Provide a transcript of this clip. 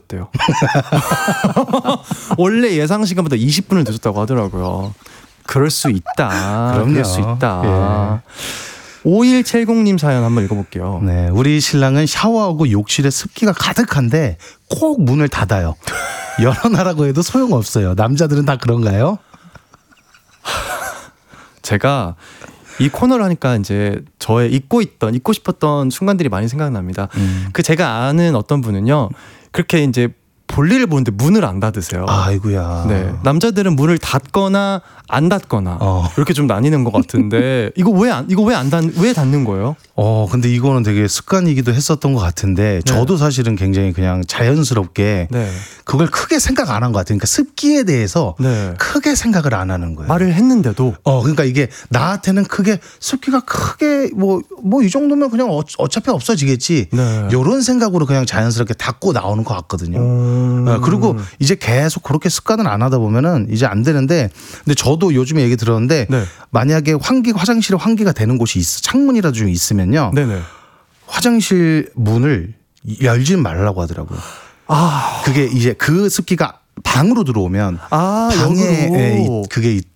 늦었대요. 원래 예상 시간보다 20분을 늦었다고 하더라고요. 그럴 수 있다. 그럼요. 그럴 수 있다. 5170님 사연 한번 읽어볼게요. 네, 우리 신랑은 샤워하고 욕실에 습기가 가득한데 꼭 문을 닫아요. 열어놔라고 해도 소용없어요. 남자들은 다 그런가요? 제가 이 코너를 하니까 이제 저의 잊고 싶었던 순간들이 많이 생각납니다. 그 제가 아는 어떤 분은요, 그렇게 이제 볼일을 보는데 문을 안 닫으세요. 아이고야. 네, 남자들은 문을 닫거나 안 닫거나 이렇게 좀 나뉘는 것 같은데 왜 닫는 거예요? 근데 이거는 되게 습관이기도 했었던 것 같은데 저도 사실은 굉장히 그냥 자연스럽게 그걸 크게 생각 안 한 것 같아요. 그러니까 습기에 대해서 크게 생각을 안 하는 거예요. 말을 했는데도. 그러니까 이게 나한테는 크게 습기가 크게 뭐 이 정도면 그냥 어차피 없어지겠지. 이런 생각으로 그냥 자연스럽게 닫고 나오는 것 같거든요. 그리고 이제 계속 그렇게 습관을 안 하다 보면은 이제 안 되는데, 근데 저도 요즘에 얘기 들었는데 만약에 화장실에 환기가 되는 곳이 창문이라도 좀 있으면요. 화장실 문을 열지 말라고 하더라고요. 그게 이제 그 습기가 방으로 들어오면 방에 그게